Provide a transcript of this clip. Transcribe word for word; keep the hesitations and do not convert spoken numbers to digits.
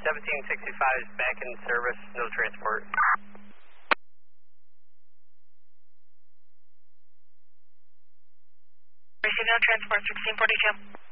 seventeen sixty-five is back in service, no transport. Receive no transport, sixteen forty-two.